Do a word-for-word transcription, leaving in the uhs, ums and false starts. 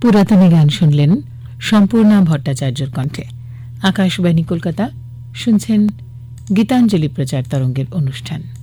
পুরাতনী গান শুনলেন সম্পূর্ণা ভট্টাচার্যের কণ্ঠে। আকাশবাণী কলকাতা, শুনছেন গীতাঞ্জলি প্রচার তরঙ্গের অনুষ্ঠান।